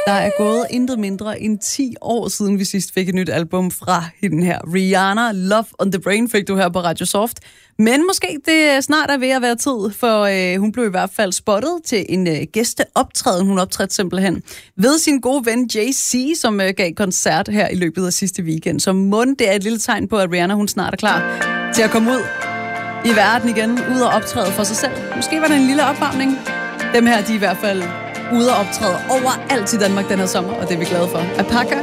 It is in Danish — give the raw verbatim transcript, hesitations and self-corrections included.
Der er gået intet mindre end ti år siden, vi sidst fik et nyt album fra hende her. Rihanna, Love on the Brain fik du her på Radio Soft. Men måske det snart er ved at være tid, for øh, hun blev i hvert fald spottet til en øh, gæsteoptræden. Hun optrådte simpelthen ved sin gode ven Jay-Z, som øh, gav koncert her i løbet af sidste weekend. Så mon det er et lille tegn på, at Rihanna hun snart er klar til at komme ud i verden igen, ud og optræde for sig selv. Måske var det en lille opvarmning. Dem her, de er i hvert fald ude og optræde overalt i Danmark den her sommer, og det er vi glade for. Apaka